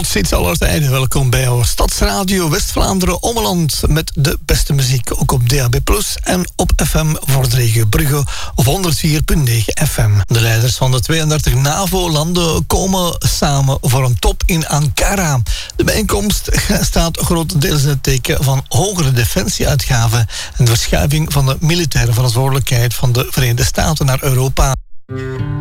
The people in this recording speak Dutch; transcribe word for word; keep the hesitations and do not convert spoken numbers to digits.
Tot ziens aller tijden. Welkom bij jouw Stadsradio West-Vlaanderen Ommeland met de beste muziek. Ook op D A B plus, en op F M voor de regio Brugge op honderd vier komma negen F M. De leiders van de tweeëndertig NAVO-landen komen samen voor een top in Ankara. De bijeenkomst staat grotendeels in het teken van hogere defensieuitgaven en de verschuiving van de militaire verantwoordelijkheid van de Verenigde Staten naar Europa.